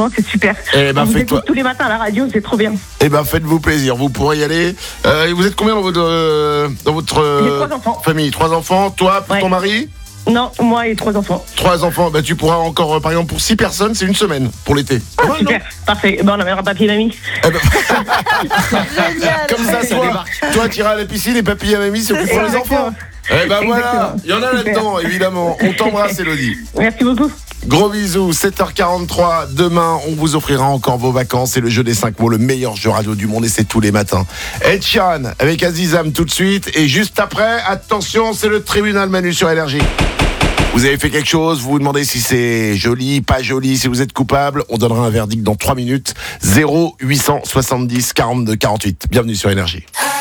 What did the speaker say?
enfants, c'est super. Eh ben, On vous fais-toi. écoute tous les matins à la radio, c'est trop bien. Eh ben, faites-vous plaisir, vous pourrez y aller. Et vous êtes combien dans votre J'ai 3 enfants. famille? 3 enfants, toi, pour Ouais. ton mari? Non, moi et 3 enfants. 3 enfants, bah tu pourras encore, par exemple, pour 6 personnes, c'est une semaine pour l'été. Ah, Pas mal, non? super, parfait. Ben, on amènera papy et mamie. Eh ben, Génial. comme ça, toi, tu iras à la piscine et papy et mamie s'occupent pour les Exactement. enfants. Eh ben voilà, Exactement. il y en a là-dedans, évidemment. On t'embrasse, Elodie. Merci beaucoup. Gros bisous, 7h43. Demain, on vous offrira encore vos vacances. C'est le jeu des 5 mots, le meilleur jeu radio du monde, et c'est tous les matins. Ed Sheeran avec Azizam tout de suite. Et juste après, attention, c'est le tribunal Manu sur LRJ. Vous avez fait quelque chose, vous vous demandez si c'est joli, pas joli, si vous êtes coupable. On donnera un verdict dans 3 minutes. 0870 42 48. Bienvenue sur LRJ.